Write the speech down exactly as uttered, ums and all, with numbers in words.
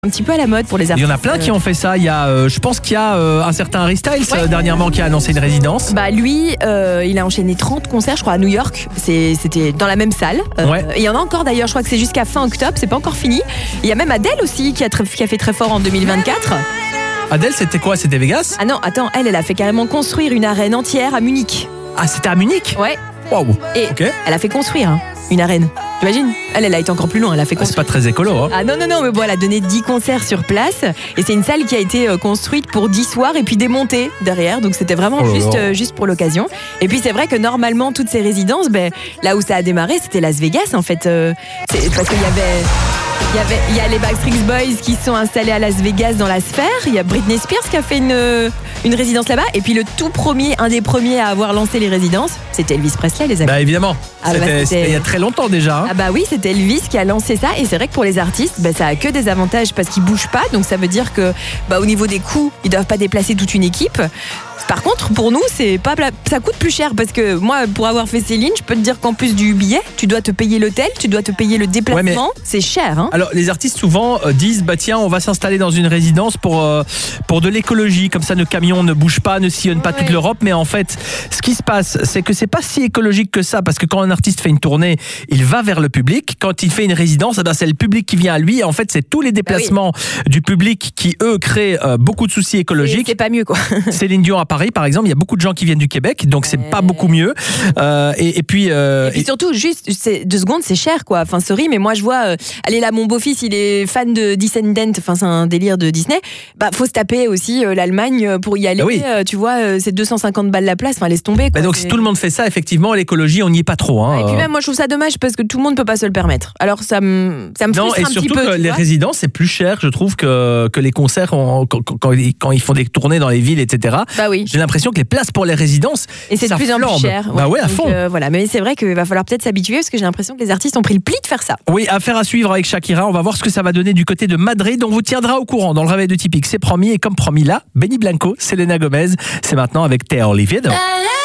Un petit peu à la mode pour les Il artistes. y en a plein qui ont fait ça. Il y a, euh, je pense qu'il y a euh, un certain Harry Styles Ouais. euh, dernièrement qui a annoncé une résidence. Bah lui, euh, il a enchaîné trente concerts, je crois, à New York. C'est, c'était dans la même salle. Euh, Ouais. Il y en a encore d'ailleurs, je crois que c'est jusqu'à fin octobre, c'est pas encore fini. Il y a même Adele aussi qui a, très- qui a fait très fort en deux mille vingt-quatre. Adele, c'était quoi? C'était Vegas? Ah non, attends, elle, elle a fait carrément construire une arène entière à Munich. Ah, c'était à Munich? Ouais. Waouh. Et Ok. elle a fait construire hein, une arène. T'imagines? Elle, elle a été encore plus loin, elle a fait Ah, c'est construire. pas très écolo, hein. Ah non, non, non, mais bon, elle a donné dix concerts sur place. Et c'est une salle qui a été euh, construite pour dix soirs et puis démontée derrière. Donc c'était vraiment Oh là juste, là. euh, juste pour l'occasion. Et puis c'est vrai que normalement, toutes ces résidences, ben, là où ça a démarré, c'était Las Vegas en fait. Euh, c'est parce qu'il y avait. Il y, avait, il y a les Backstreet Boys qui sont installés à Las Vegas dans la sphère. Il y a Britney Spears qui a fait une, une résidence là-bas. Et puis le tout premier, un des premiers à avoir lancé les résidences, c'était Elvis Presley, les amis. Bah évidemment. Ah, bah, C'était c'était- c'était il y a très longtemps déjà, hein. Ah bah oui, c'était Elvis qui a lancé ça et c'est vrai que pour les artistes, bah, ça a que des avantages parce qu'ils bougent pas, donc ça veut dire que bah, au niveau des coûts, ils doivent pas déplacer toute une équipe. Par contre, pour nous, c'est pas pla- ça coûte plus cher parce que moi, pour avoir fait Céline, je peux te dire qu'en plus du billet, tu dois te payer l'hôtel, tu dois te payer le déplacement, Ouais, mais- c'est cher. Hein. Alors les artistes souvent euh, disent bah tiens on va s'installer dans une résidence pour euh, pour de l'écologie, comme ça nos camions ne bougent pas, ne sillonnent pas Ouais. toute l'Europe, mais en fait ce qui se passe c'est que c'est pas si écologique que ça, parce que quand un artiste fait une tournée il va vers le public, quand il fait une résidence eh ben, c'est le public qui vient à lui, et en fait c'est tous les déplacements du public qui eux créent euh, beaucoup de soucis C'est- écologiques. c'est pas mieux quoi. Céline Dion à Paris par exemple, il y a beaucoup de gens qui viennent du Québec, donc c'est Ouais. pas beaucoup mieux. Euh, et, et puis, euh, Et puis surtout, juste c'est- deux secondes, c'est cher quoi. Enfin, sorry, mais moi je vois, euh, allez là, mon beau-fils, il est fan de Descendant, enfin c'est un délire de Disney. Bah, faut se taper aussi euh, l'Allemagne euh, pour y aller. Ah oui. Euh, tu vois, euh, c'est deux cent cinquante balles la place. Enfin, laisse tomber. Quoi. bah donc si C'est- tout le monde fait ça, effectivement l'écologie on n'y est pas trop, hein. Et puis même, moi je trouve ça dommage parce que tout le monde peut pas se le permettre. Alors ça me, ça me Non, frustre et un petit surtout peu. que tu les vois. résidences, c'est plus cher, je trouve, que, que les concerts en- quand, quand- quand ils- quand ils font des tournées dans les villes, et cetera. Bah oui. J'ai l'impression que les places pour les résidences, Et c'est de ça plus en plus flambe. cher. Bah ouais, à Donc, fond. euh, voilà, mais c'est vrai qu'il va falloir peut-être s'habituer parce que j'ai l'impression que les artistes ont pris le pli de faire ça. Oui, affaire à suivre avec Shakira. On va voir ce que ça va donner du côté de Madrid. On vous tiendra au courant dans le réveil de Typique. C'est promis. Et comme promis là, Benny Blanco, Selena Gomez, c'est maintenant avec Théo Olivier. La la